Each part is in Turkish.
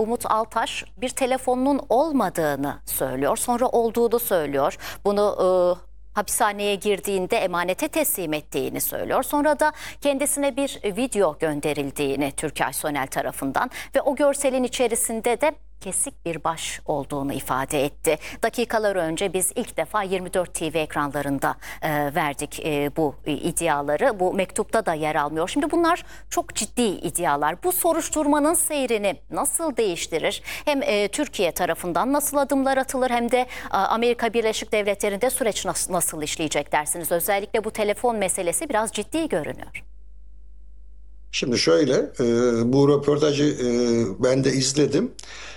Umut Altaş bir telefonunun olmadığını söylüyor. Sonra olduğunu söylüyor. Bunu hapishaneye girdiğinde emanete teslim ettiğini söylüyor. Sonra da kendisine bir video gönderildiğini Türkay Sonel tarafından ve o görselin içerisinde de kesik bir baş olduğunu ifade etti. Dakikalar önce biz ilk defa 24 TV ekranlarında verdik bu iddiaları. Bu mektupta da yer almıyor. Şimdi bunlar çok ciddi iddialar. Bu soruşturmanın seyrini nasıl değiştirir? Hem Türkiye tarafından nasıl adımlar atılır hem de Amerika Birleşik Devletleri'nde süreç nasıl işleyecek dersiniz? Özellikle bu telefon meselesi biraz ciddi görünüyor. Şimdi şöyle, bu röportajı ben de izledim.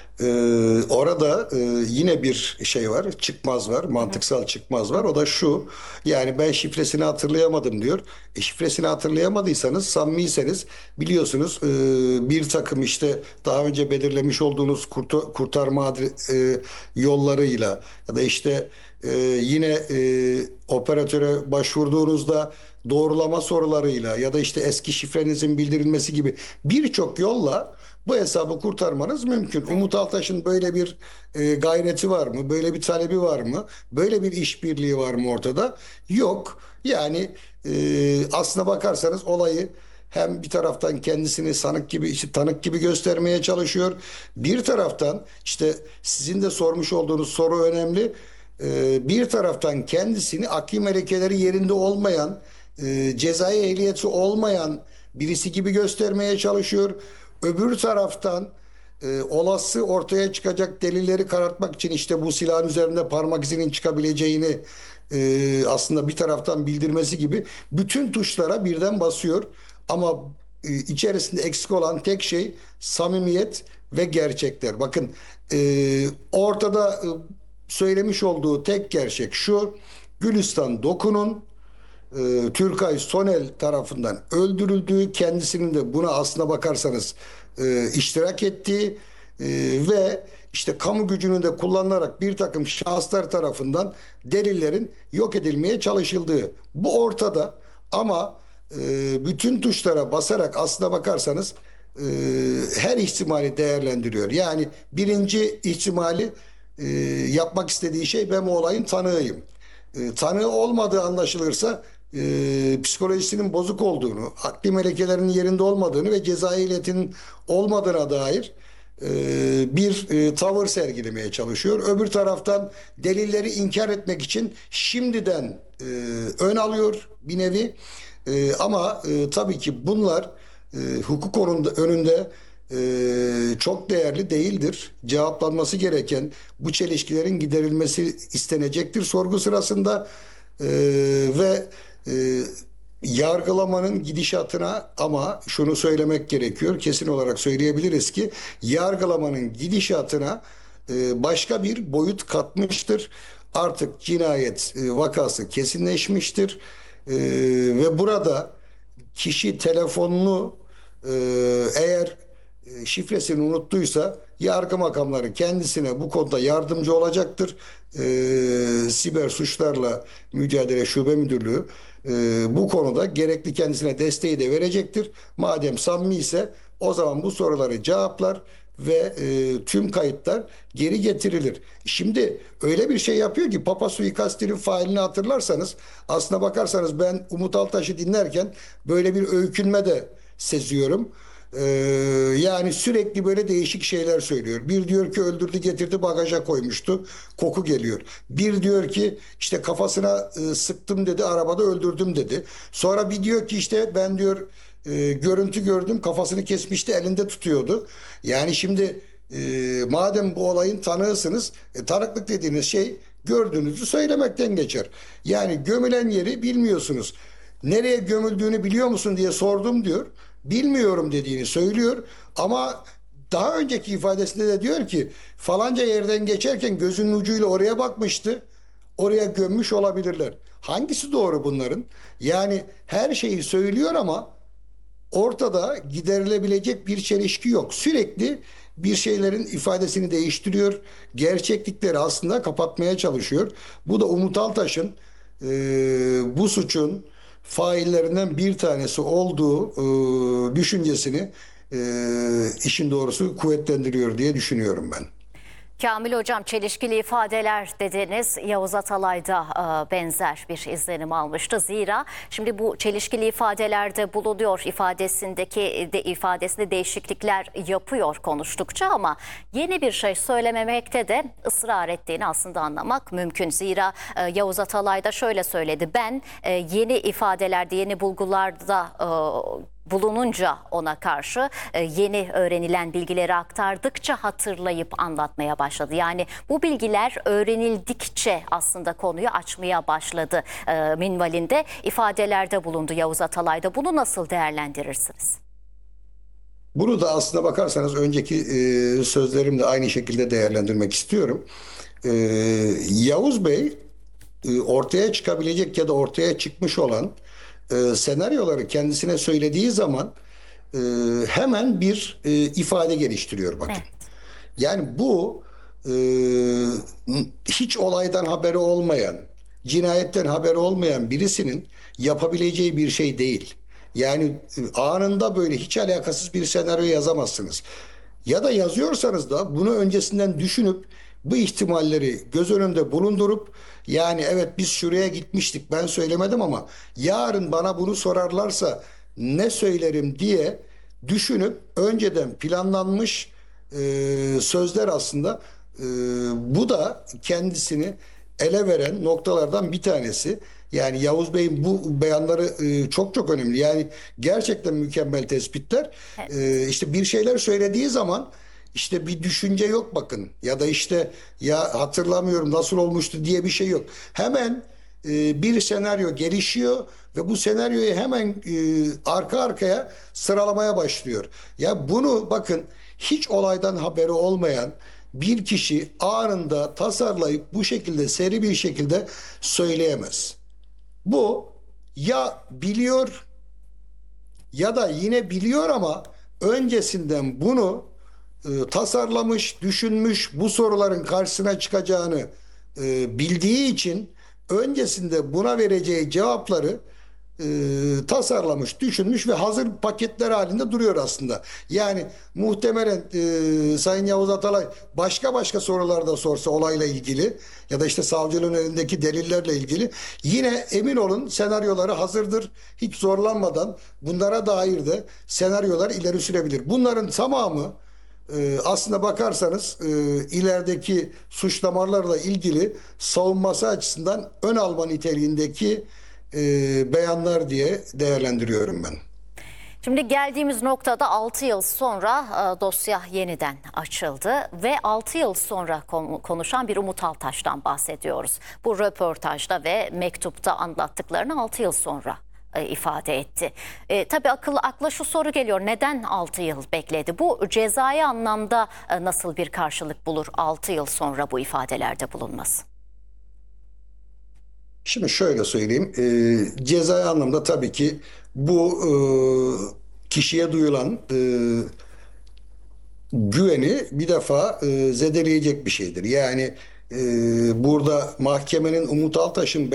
Orada yine bir şey var, çıkmaz var, mantıksal çıkmaz var. O da şu, yani ben şifresini hatırlayamadım diyor. Şifresini hatırlayamadıysanız, samimiyseniz biliyorsunuz bir takım işte daha önce belirlemiş olduğunuz kurtarma yollarıyla ya da işte yine operatöre başvurduğunuzda doğrulama sorularıyla ya da işte eski şifrenizin bildirilmesi gibi birçok yolla bu hesabı kurtarmanız mümkün. Umut Altaş'ın böyle bir gayreti var mı? Böyle bir talebi var mı? Böyle bir işbirliği var mı ortada? Yok. Yani aslına bakarsanız olayı hem bir taraftan kendisini sanık gibi, işte tanık gibi göstermeye çalışıyor. Bir taraftan işte sizin de sormuş olduğunuz soru önemli. Bir taraftan kendisini akli melekeleri yerinde olmayan, cezai ehliyeti olmayan birisi gibi göstermeye çalışıyor. Öbür taraftan olası ortaya çıkacak delilleri karartmak için işte bu silahın üzerinde parmak izinin çıkabileceğini aslında bir taraftan bildirmesi gibi bütün tuşlara birden basıyor. Ama içerisinde eksik olan tek şey samimiyet ve gerçekler. Bakın ortada söylemiş olduğu tek gerçek şu: Gülistan Doku'nun Türkay Sonel tarafından öldürüldüğü, kendisinin de buna aslına bakarsanız iştirak ettiği ve işte kamu gücünü de kullanılarak bir takım şahıslar tarafından delillerin yok edilmeye çalışıldığı. Bu ortada ama bütün tuşlara basarak aslına bakarsanız her ihtimali değerlendiriyor. Yani birinci ihtimali yapmak istediği şey, ben bu olayın tanığıyım. Tanığı olmadığı anlaşılırsa psikolojisinin bozuk olduğunu, akli melekelerinin yerinde olmadığını ve cezai ehliyetinin olmadığına dair bir tavır sergilemeye çalışıyor. Öbür taraftan delilleri inkar etmek için şimdiden ön alıyor bir nevi. Ama tabii ki bunlar hukuk önünde çok değerli değildir. Cevaplanması gereken bu çelişkilerin giderilmesi istenecektir sorgu sırasında. Ve yargılamanın gidişatına, ama şunu söylemek gerekiyor, kesin olarak söyleyebiliriz ki yargılamanın gidişatına başka bir boyut katmıştır. Artık cinayet vakası kesinleşmiştir. Ve burada kişi telefonunu eğer şifresini unuttuysa yargı makamları kendisine bu konuda yardımcı olacaktır. Siber Suçlarla Mücadele Şube Müdürlüğü bu konuda gerekli kendisine desteği de verecektir. Madem samimi ise o zaman bu soruları cevaplar ve tüm kayıtlar geri getirilir. Şimdi öyle bir şey yapıyor ki, Papa suikastinin failini hatırlarsanız, aslına bakarsanız ben Umut Altaş'ı dinlerken böyle bir öykünme de seziyorum. Ee, Yani sürekli böyle değişik şeyler söylüyor. Bir diyor ki öldürdü getirdi bagaja koymuştu, koku geliyor. Bir diyor ki işte kafasına sıktım dedi, arabada öldürdüm dedi. Sonra bir diyor ki işte ben diyor görüntü gördüm, kafasını kesmişti, elinde tutuyordu. Yani şimdi madem bu olayın tanığısınız, tanıklık dediğiniz şey gördüğünüzü söylemekten geçer. Yani gömülen yeri bilmiyorsunuz. Nereye gömüldüğünü biliyor musun diye sordum diyor. Bilmiyorum dediğini söylüyor ama daha önceki ifadesinde de diyor ki falanca yerden geçerken gözünün ucuyla oraya bakmıştı. Oraya gömmüş olabilirler. Hangisi doğru bunların? Yani her şeyi söylüyor ama ortada giderilebilecek bir çelişki yok. Sürekli bir şeylerin ifadesini değiştiriyor. Gerçeklikleri aslında kapatmaya çalışıyor. Bu da Umut Altaş'ın bu suçun faillerinden bir tanesi olduğu düşüncesini işin doğrusu kuvvetlendiriyor diye düşünüyorum ben. Kamil Hocam, çelişkili ifadeler dediniz. Yavuz Atalay'da benzer bir izlenim almıştı. Zira şimdi bu çelişkili ifadelerde bulunuyor, ifadesinde değişiklikler yapıyor konuştukça, ama yeni bir şey söylememekte de ısrar ettiğini aslında anlamak mümkün. Zira Yavuz Atalay da şöyle söyledi: ben yeni ifadelerde, yeni bulgularda bulununca ona karşı yeni öğrenilen bilgileri aktardıkça hatırlayıp anlatmaya başladı. Yani bu bilgiler öğrenildikçe aslında konuyu açmaya başladı minvalinde ifadelerde bulundu Yavuz Atalay'da. Bunu nasıl değerlendirirsiniz? Bunu da aslına bakarsanız önceki sözlerimde aynı şekilde değerlendirmek istiyorum. E, Yavuz Bey ortaya çıkabilecek ya da ortaya çıkmış olan senaryoları kendisine söylediği zaman e, hemen bir ifade geliştiriyor bakın. Evet. Yani bu e, hiç olaydan haberi olmayan, cinayetten haberi olmayan birisinin yapabileceği bir şey değil. Yani anında böyle hiç alakasız bir senaryo yazamazsınız. Ya da yazıyorsanız da bunu öncesinden düşünüp bu ihtimalleri göz önünde bulundurup, yani evet biz şuraya gitmiştik ben söylemedim ama yarın bana bunu sorarlarsa ne söylerim diye düşünüp önceden planlanmış sözler aslında. Bu da kendisini ele veren noktalardan bir tanesi. Yani Yavuz Bey'in bu beyanları çok çok önemli. Yani gerçekten mükemmel tespitler. İşte bir şeyler söylediği zaman işte bir düşünce yok bakın. Ya da işte ya hatırlamıyorum nasıl olmuştu diye bir şey yok. Hemen bir senaryo gelişiyor ve bu senaryoyu hemen arka arkaya sıralamaya başlıyor. Ya bunu bakın, hiç olaydan haberi olmayan bir kişi anında tasarlayıp bu şekilde seri bir şekilde söyleyemez. Bu ya biliyor ya da yine biliyor ama öncesinden bunu tasarlamış, düşünmüş, bu soruların karşısına çıkacağını bildiği için öncesinde buna vereceği cevapları tasarlamış, düşünmüş ve hazır paketler halinde duruyor aslında. Yani muhtemelen Sayın Yavuz Atalay başka sorular da sorsa olayla ilgili ya da işte savcılığın elindeki delillerle ilgili, yine emin olun senaryoları hazırdır. Hiç zorlanmadan bunlara dair de senaryolar ileri sürebilir. Bunların tamamı aslına bakarsanız ilerideki suçlamalarla ilgili savunması açısından ön alma niteliğindeki beyanlar diye değerlendiriyorum ben. Şimdi geldiğimiz noktada 6 yıl sonra dosya yeniden açıldı ve 6 yıl sonra konuşan bir Umut Altaş'tan bahsediyoruz. Bu röportajda ve mektupta anlattıklarını 6 yıl sonra ifade etti. Tabii akla şu soru geliyor: neden 6 yıl bekledi? Bu cezai anlamda nasıl bir karşılık bulur 6 yıl sonra bu ifadelerde bulunması? Şimdi şöyle söyleyeyim, cezai anlamda tabii ki bu kişiye duyulan güveni bir defa zedeleyecek bir şeydir. Yani burada mahkemenin Umut Altaş'ın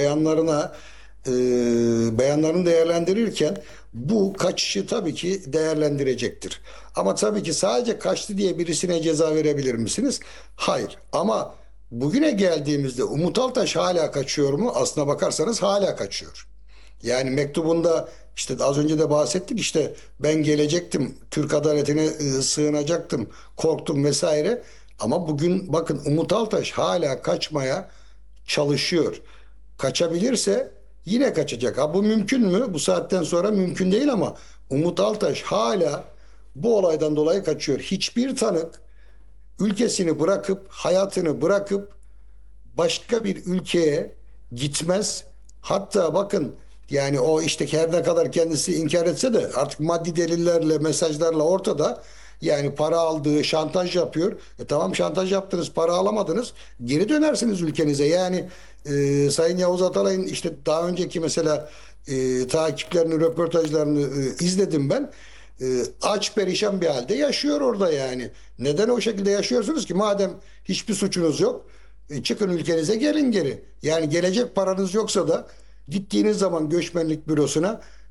beyanlarını değerlendirirken bu kaçışı tabii ki değerlendirecektir. Ama tabii ki sadece kaçtı diye birisine ceza verebilir misiniz? Hayır. Ama bugüne geldiğimizde Umut Altaş hala kaçıyor mu? Aslına bakarsanız hala kaçıyor. Yani mektubunda işte az önce de bahsettik, işte ben gelecektim, Türk adaletine sığınacaktım, korktum vesaire. Ama bugün bakın Umut Altaş hala kaçmaya çalışıyor. Kaçabilirse yine kaçacak. Ha bu mümkün mü? Bu saatten sonra mümkün değil ama Umut Altaş hala bu olaydan dolayı kaçıyor. Hiçbir tanık ülkesini bırakıp, hayatını bırakıp başka bir ülkeye gitmez. Hatta bakın, yani o işte her ne kadar kendisi inkar etse de artık maddi delillerle, mesajlarla ortada. Yani para aldığı, şantaj yapıyor. Tamam, şantaj yaptınız, para alamadınız. Geri dönersiniz ülkenize. Yani Sayın Yavuz Atalay'ın işte daha önceki mesela takiplerini, röportajlarını izledim ben. Aç perişan bir halde yaşıyor orada yani. Neden o şekilde yaşıyorsunuz ki? Madem hiçbir suçunuz yok, çıkın ülkenize, gelin geri. Yani gelecek paranız yoksa da gittiğiniz zaman göçmenlik bürosuna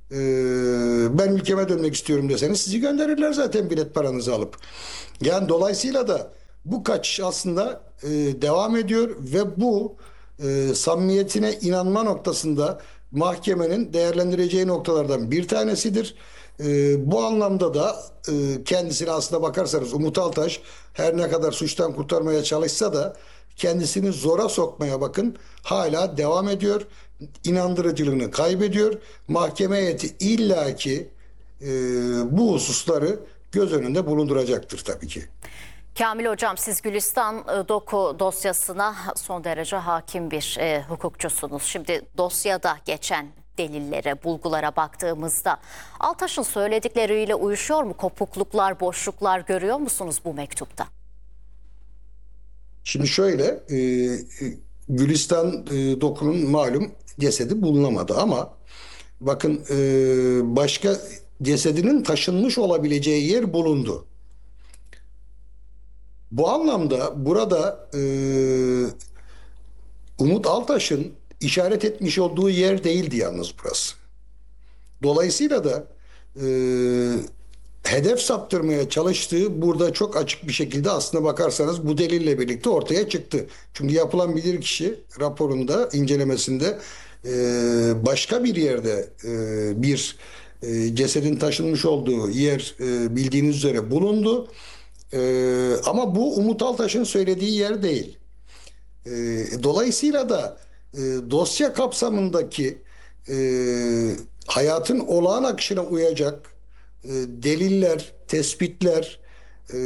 ben ülkeme dönmek istiyorum deseniz sizi gönderirler zaten bilet paranızı alıp. Yani dolayısıyla da bu kaçış aslında devam ediyor ve bu samimiyetine inanma noktasında mahkemenin değerlendireceği noktalardan bir tanesidir. Bu anlamda da kendisine aslında bakarsanız Umut Altaş her ne kadar suçtan kurtarmaya çalışsa da kendisini zora sokmaya bakın hala devam ediyor. İnandırıcılığını kaybediyor. Mahkeme heyeti illaki bu hususları göz önünde bulunduracaktır tabii ki. Kamil Hocam, siz Gülistan Doku dosyasına son derece hakim bir hukukçusunuz. Şimdi dosyada geçen delillere, bulgulara baktığımızda Altaş'ın söyledikleriyle uyuşuyor mu? Kopukluklar, boşluklar görüyor musunuz bu mektupta? Şimdi şöyle, Gülistan Doku'nun malum cesedi bulunamadı ama bakın başka cesedinin taşınmış olabileceği yer bulundu. Bu anlamda burada Umut Altaş'ın işaret etmiş olduğu yer değildi yalnız burası. Dolayısıyla da e, hedef saptırmaya çalıştığı burada çok açık bir şekilde aslına bakarsanız bu delille birlikte ortaya çıktı. Çünkü yapılan bilirkişi raporunda, incelemesinde başka bir yerde bir cesedin taşınmış olduğu yer bildiğiniz üzere bulundu. Ama bu Umut Altaş'ın söylediği yer değil. Dolayısıyla da dosya kapsamındaki e, hayatın olağan akışına uyacak deliller, tespitler e,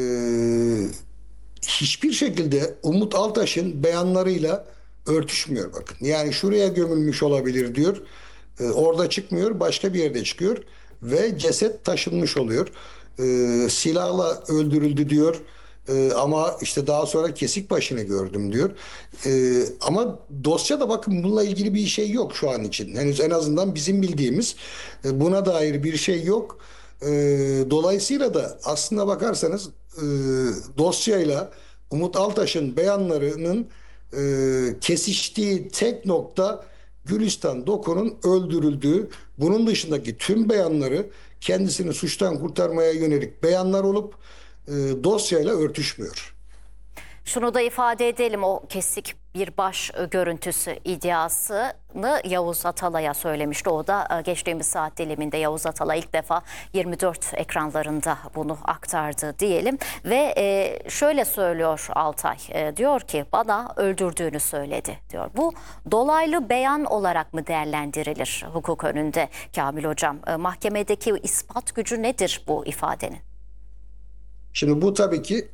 hiçbir şekilde Umut Altaş'ın beyanlarıyla örtüşmüyor bakın. Yani şuraya gömülmüş olabilir diyor. Orada çıkmıyor, başka bir yerde çıkıyor ve ceset taşınmış oluyor. Silahla öldürüldü diyor. Ama işte daha sonra kesik başını gördüm diyor. Ama dosyada bakın bununla ilgili bir şey yok şu an için. Henüz en azından bizim bildiğimiz buna dair bir şey yok. Dolayısıyla da aslında bakarsanız dosyayla Umut Altaş'ın beyanlarının kesiştiği tek nokta Gülistan Doku'nun öldürüldüğü. Bunun dışındaki tüm beyanları kendisini suçtan kurtarmaya yönelik beyanlar olup dosyayla örtüşmüyor. Şunu da ifade edelim, o kesik bir baş görüntüsü iddiasını Yavuz Atalay'a söylemişti. O da geçtiğimiz saat diliminde Yavuz Atalay ilk defa 24 ekranlarında bunu aktardı diyelim. Ve şöyle söylüyor Altay, diyor ki bana öldürdüğünü söyledi diyor. Bu dolaylı beyan olarak mı değerlendirilir hukuk önünde Kamil Hocam? Mahkemedeki ispat gücü nedir bu ifadenin? Şimdi bu tabii ki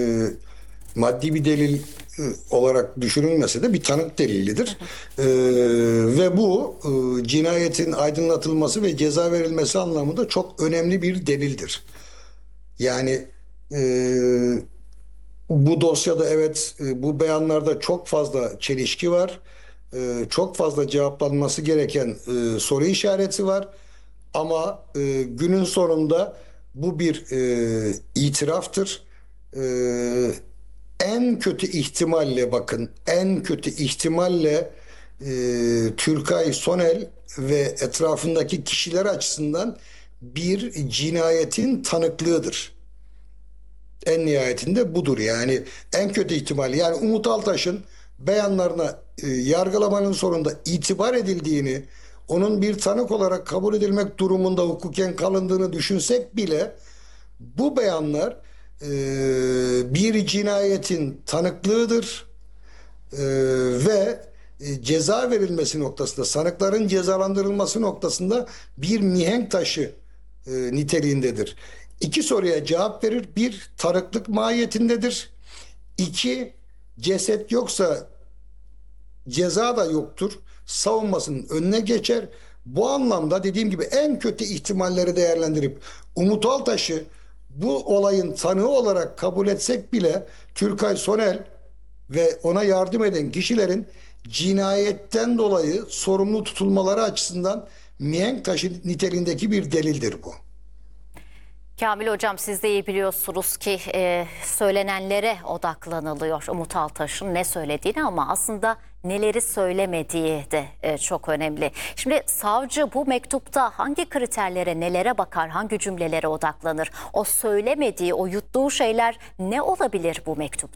maddi bir delil olarak düşünülmese de bir tanık delilidir. Ve bu cinayetin aydınlatılması ve ceza verilmesi anlamında çok önemli bir delildir. Yani e, bu dosyada evet bu beyanlarda çok fazla çelişki var. Çok fazla cevaplanması gereken soru işareti var. Ama günün sonunda bu bir itiraftır. E, En kötü ihtimalle bakın, en kötü ihtimalle Türkay Sonel ve etrafındaki kişiler açısından bir cinayetin tanıklığıdır. En nihayetinde budur yani en kötü ihtimal. Yani Umut Altaş'ın beyanlarına yargılamanın sonunda itibar edildiğini, onun bir tanık olarak kabul edilmek durumunda hukuken kalındığını düşünsek bile bu beyanlar e, bir cinayetin tanıklığıdır. Ve ceza verilmesi noktasında, sanıkların cezalandırılması noktasında bir mihenk taşı niteliğindedir. İki soruya cevap verir. Bir, tanıklık mahiyetindedir. İki, ceset yoksa ceza da yoktur. Savunmasının önüne geçer. Bu anlamda dediğim gibi en kötü ihtimalleri değerlendirip Umut Altaş'ı bu olayın tanığı olarak kabul etsek bile Türkay Sonel ve ona yardım eden kişilerin cinayetten dolayı sorumlu tutulmaları açısından mihenk taşı niteliğindeki bir delildir bu. Kamil Hocam, siz de iyi biliyorsunuz ki söylenenlere odaklanılıyor. Umut Altaş'ın ne söylediğini, ama aslında neleri söylemediği de çok önemli. Şimdi savcı bu mektupta hangi kriterlere, nelere bakar, hangi cümlelere odaklanır? O söylemediği, o yuttuğu şeyler ne olabilir bu mektupta?